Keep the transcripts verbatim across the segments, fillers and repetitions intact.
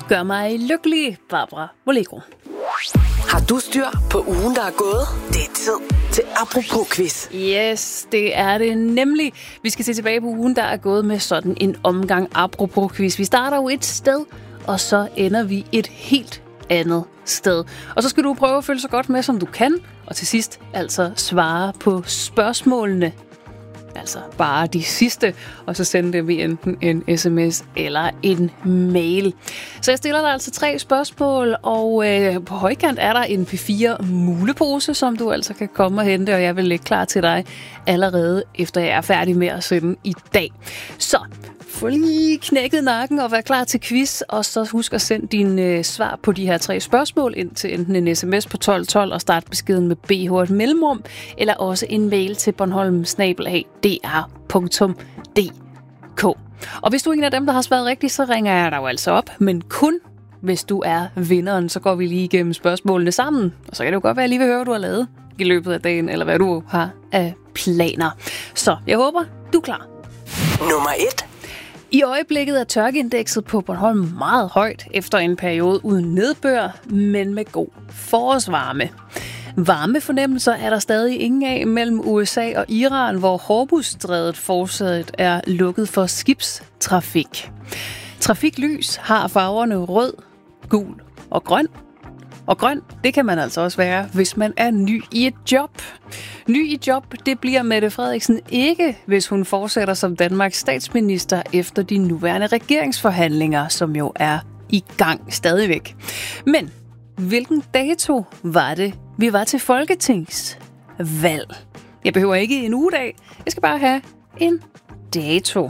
Gør mig lykkelig, Barbara Moleko. Har du styr på ugen, der er gået? Det er tid til Apropos Quiz. Yes, det er det nemlig. Vi skal se tilbage på ugen, der er gået med sådan en omgang Apropos Quiz. Vi starter jo et sted, og så ender vi et helt andet sted. Og så skal du prøve at følge så godt med, som du kan, og til sidst altså svare på spørgsmålene. Altså bare de sidste, og så sende dem i enten en sms eller en mail. Så jeg stiller dig altså tre spørgsmål, og øh, på højkant er der en P fire mulepose, som du altså kan komme og hente, og jeg vil lægge klar til dig allerede, efter jeg er færdig med at sende i dag. Så få lige knækket nakken og vær klar til quiz, og så husk at sende dine øh, svar på de her tre spørgsmål ind til enten en sms på tolv tolv og start beskeden med B H et mellemrum, eller også en mail til bornholm snabel-a d r punktum d k. Og hvis du er en af dem, der har svaret rigtigt, så ringer jeg dig jo altså op, men kun hvis du er vinderen, så går vi lige igennem spørgsmålene sammen, og så kan det jo godt være, at jeg lige vil høre, hvad du har lavet i løbet af dagen, eller hvad du har af planer. Så jeg håber, du er klar. Nummer et. I øjeblikket er tørkeindekset på Bornholm meget højt efter en periode uden nedbør, men med god forårsvarme. Varmefornemmelser er der stadig ingen af mellem U S A og Iran, hvor Hormuzstrædet fortsat er lukket for skibstrafik. Trafiklys har farverne rød, gul og grøn. Og grøn, det kan man altså også være, hvis man er ny i et job. Ny i job, det bliver Mette Frederiksen ikke, hvis hun fortsætter som Danmarks statsminister efter de nuværende regeringsforhandlinger, som jo er i gang stadigvæk. Men hvilken dato var det, vi var til folketingsvalg? Jeg behøver ikke en ugedag, jeg skal bare have en dato.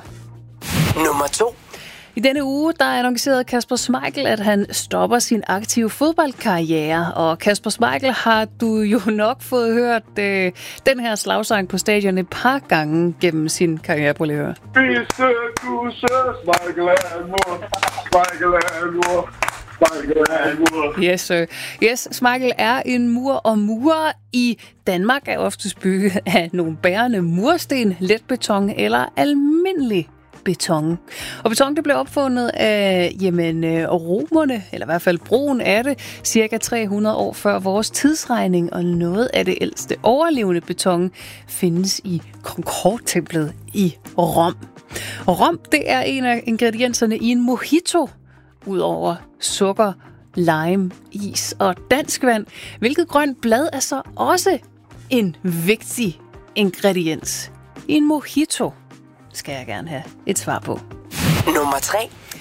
Nummer to. I denne uge, der annoncerede Kasper Schmeichel, at han stopper sin aktive fodboldkarriere. Og Kasper Schmeichel har du jo nok fået hørt øh, den her slagsang på stadion et par gange gennem sin karriere. Prøv lige at høre. Bisse, kusse, Schmeichel er en mor, Schmeichel er en mor, Schmeichel er en mur. Yes, sir. Yes, Schmeichel er en mur, og murer i Danmark er oftest bygget af nogle bærende mursten, letbeton eller almindelig beton. Og beton, det blev opfundet af jamen, romerne, eller i hvert fald brugen af det, cirka tre hundrede år før vores tidsregning, og noget af det ældste overlevende beton findes i Concorde-templet i Rom. Og rom, det er en af ingredienserne i en mojito, udover sukker, lime, is og dansk vand, hvilket grønt blad er så også en vigtig ingrediens i en mojito. Skal jeg gerne have et svar på. Nummer tre.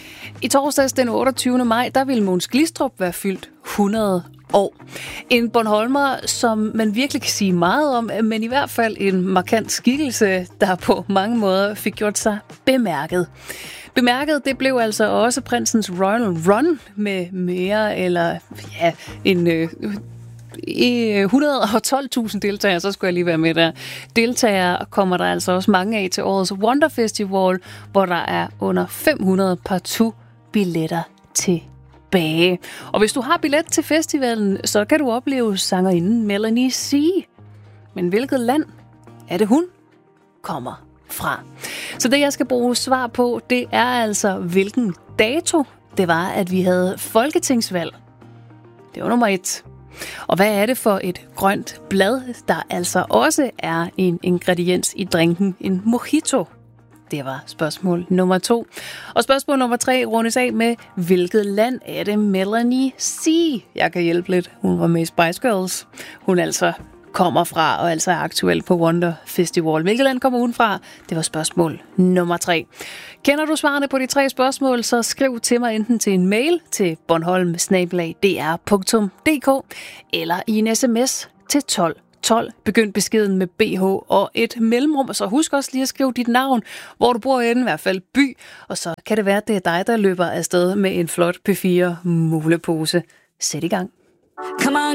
I torsdags den otteogtyvende maj, der ville Mogens Glistrup være fyldt hundrede år. En bornholmer, som man virkelig kan sige meget om, men i hvert fald en markant skikkelse, der på mange måder fik gjort sig bemærket. Bemærket, det blev altså også prinsens Royal Run med mere eller ja, en øh, et hundrede og tolv tusind deltagere, så skulle jeg lige være med der. Deltagere kommer der altså også mange af til årets Wonder Festival, hvor der er under fem hundrede partout billetter tilbage. Og hvis du har billet til festivalen, så kan du opleve sangerinden Melanie C. Men hvilket land er det hun kommer fra? Så det jeg skal bruge svar på, det er altså hvilken dato det var, at vi havde folketingsvalg. Det var nummer et. Og hvad er det for et grønt blad, der altså også er en ingrediens i drinken, en mojito? Det var spørgsmål nummer to. Og spørgsmål nummer tre rundes af med, hvilket land er det Melanie C? Jeg kan hjælpe lidt. Hun var med i Spice Girls. Hun altså kommer fra, og altså er aktuel på Wonder Festival. Hvilket land kommer hun fra? Det var spørgsmål nummer tre. Kender du svarene på de tre spørgsmål, så skriv til mig enten til en mail til bornholm snabel-a d r punktum d k eller i en sms til tolv tolv. Begynd beskeden med B H og et mellemrum, og så husk også lige at skrive dit navn, hvor du bor henne, i hvert fald by, og så kan det være, at det er dig, der løber afsted med en flot P fire mulepose. Sæt i gang. Come on.